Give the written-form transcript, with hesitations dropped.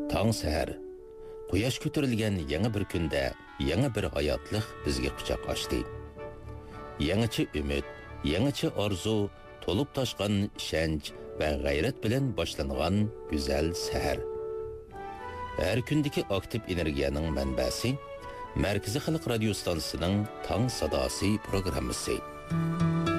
Tong sahar, quyosh ko'tarilgan yangi bir kunda, yangi bir hayotlik bizga quchoq ochdi. Yangicha umid, yangicha orzu, to'lib toshgan ishonch va g'ayrat bilan boshlangan go'zal sahar. Har kundagi aktiv energiyaning manbasi Markaziy xalq radio stansiyasining Tong sadosi programmasi.